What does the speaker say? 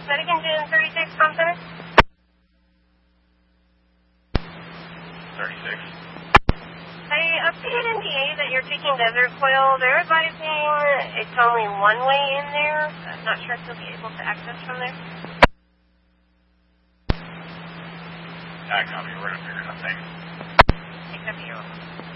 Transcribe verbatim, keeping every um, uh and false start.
Medic engine thirty-six, com center. thirty-six. I updated N P A that you're taking Desert Coil. They're advising it's only one way in there. I'm not sure if you'll be able to access from there. I copy. We're going to figure something. Except you're welcome.